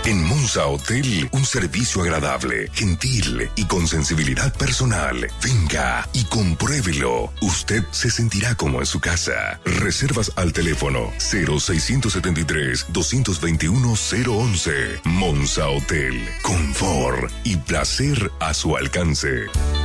En Monza Hotel, un servicio agradable, gentil y con sensibilidad personal. Venga y compruébelo. Usted se sentirá como en su casa. Reservas al teléfono 0673-221-011. Monza Hotel. Confort y placer a su alcance.